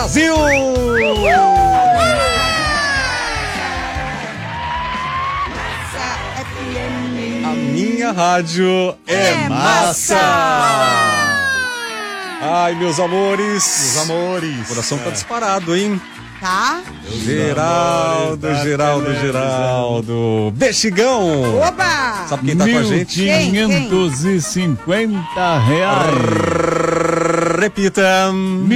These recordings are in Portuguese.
Brasil! A minha rádio é massa! Ai, meus amores! Meus amores! O coração tá disparado, hein? Tá? Geraldo! Bexigão! Oba! Sabe quem tá com a gente? R$1.550. Repita!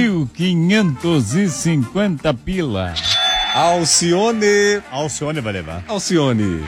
1.550 pila. Alcione! Alcione vai levar. Alcione!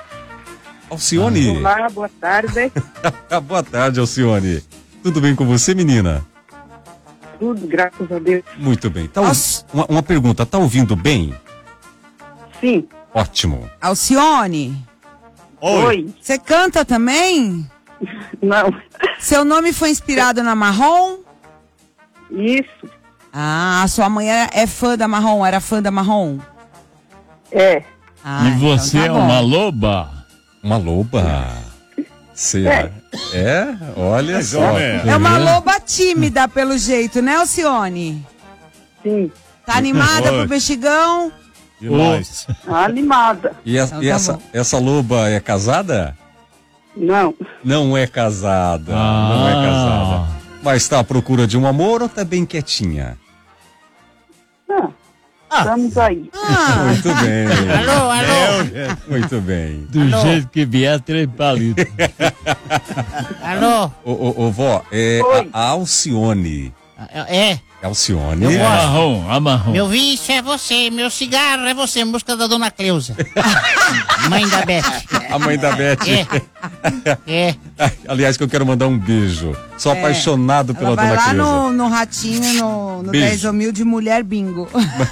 Olá, boa tarde. Boa tarde, Alcione. Tudo bem com você, menina? Tudo, graças a Deus. Muito bem. Uma pergunta, tá ouvindo bem? Sim. Ótimo. Alcione, Oi. você canta também? Não. Seu nome foi inspirado na Marrom? Isso. Ah, sua mãe é fã da Marrom, era fã da Marrom? É. Ah, E você então tá é bom. uma loba? Uma loba. Será? É? Olha só. É uma loba tímida, pelo jeito, né, Alcione? Sim. Tá animada Oi. pro Bexigão? Demais. Animada. E, Então tá bom. essa loba é casada? Não. Não é casada. Não é casada. Mas tá à procura de um amor ou tá bem quietinha? Ah, estamos aí. Muito bem. Alô? Muito bem. Do jeito que vier, 3 palitos. Alô? Ô, vó, Oi. a Alcione. É, Alcione. Eu gosto. A marrom. meu vício é você, meu cigarro é você, música da Dona Cleusa. Mãe da Beth. A mãe da Beth. É. Aliás, que eu quero mandar um beijo. Sou apaixonado pela Ela vai Dona lá Cleusa. no Ratinho, no Beijo. 10 mil de mulher bingo.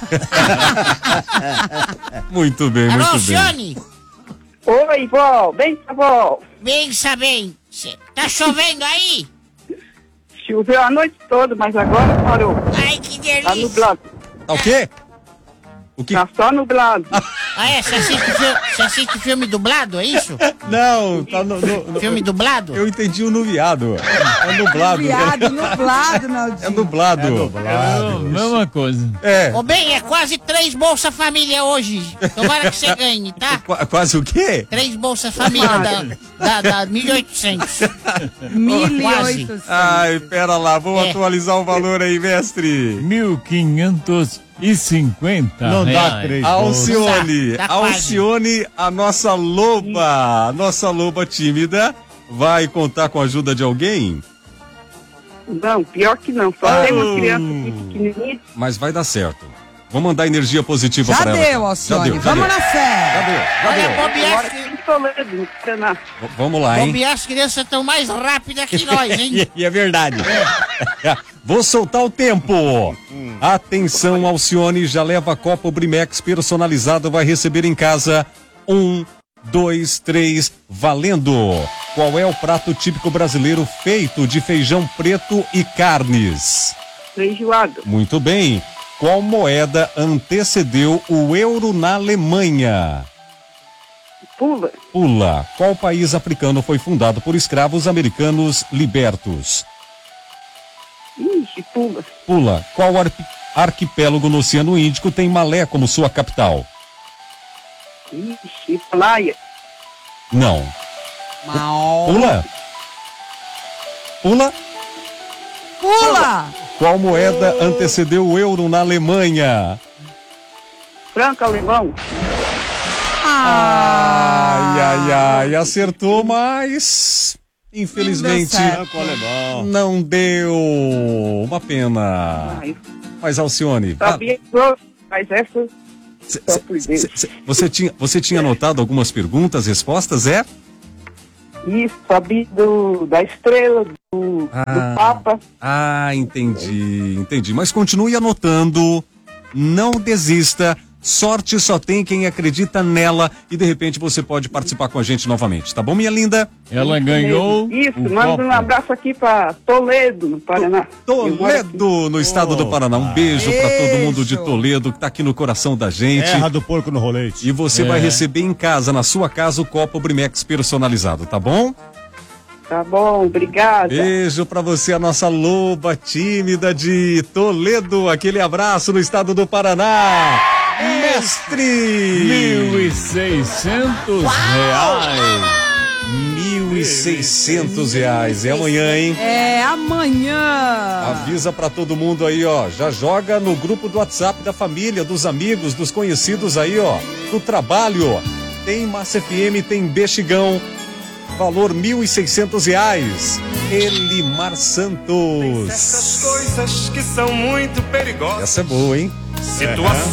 Muito bem, Alô, muito bem. Alcione? Oi, vó. Bem, vó. Bem sabem. Tá chovendo aí? Choveu a noite toda, mas agora parou. Ai, que Tá delícia. nublado. Tá o quê? O que? Tá só nublado. Ah, é? Você assiste filme dublado, é isso? Não, tá no Filme dublado? eu entendi o nuviado. É nublado. Viado, nublado, Naldinho. É nublado. Mesma coisa. É. Ô, bem, é quase 3 Bolsa Família hoje. Tomara que você ganhe, tá? Quase o quê? 3 Bolsa Família da 1.800. 1.800. Ai, pera lá, vamos É. atualizar o valor aí, mestre. 1.550 Não dá reais. 3 Alcione, Tá quase. Alcione, a nossa loba tímida, vai contar com a ajuda de alguém? Não, pior que não. Só tem uma criança aqui pequenininha. Mas vai dar certo. Vou mandar energia positiva Já pra ela. deu, Alcione. Já Vamos deu. na fé. Já deu. Olha, Agora bobear, tem Toledo, no Paraná. Vamos lá, hein? bobear, as crianças estão mais rápidas que nós, hein? E é verdade. Vou soltar o tempo. Atenção, Alcione, já leva copo Brimex personalizado, vai receber em casa 1, 2, 3, valendo. Qual é o prato típico brasileiro feito de feijão preto e carnes? Feijoada. Muito bem. Qual moeda antecedeu o euro na Alemanha? Pula. Pula. Qual país africano foi fundado por escravos americanos libertos? Ixi, pula. Pula. Qual arquipélago no Oceano Índico tem Malé como sua capital? Ixi, praia. Não. Mal. Pula. Pula. Pula. Qual moeda antecedeu o euro na Alemanha? Franco alemão. Ai, acertou, mas infelizmente Não deu certo. alemão. não deu. Uma pena. Ai, Mas Alcione, sabia que mas essa só por Deus. você tinha anotado algumas perguntas, respostas, é? Isso, sabia da estrela, do Papa. Ah, entendi. Mas continue anotando, não desista. Sorte só tem quem acredita nela e de repente você pode participar com a gente novamente, tá bom, minha linda? Ela ganhou. Isso, o manda um copo. abraço aqui pra Toledo, no Paraná. Toledo, no estado do Paraná. Um beijo pra todo mundo de Toledo que tá aqui no coração da gente. Terra do porco no rolete. E você vai receber em casa, na sua casa, o copo Brimex personalizado, tá bom? Tá bom, obrigada. Beijo pra você, a nossa loba tímida de Toledo. Aquele abraço no estado do Paraná. Mestre! 1.600 reais. R$1.600. É amanhã, hein? É amanhã. Avisa pra todo mundo aí, ó. Já joga no grupo do WhatsApp da família, dos amigos, dos conhecidos aí, ó. Do trabalho. Tem Massa FM, tem Bexigão. Valor R$1.600. Elimar Santos. Essas coisas que são muito perigosas. Essa é boa, hein? Situações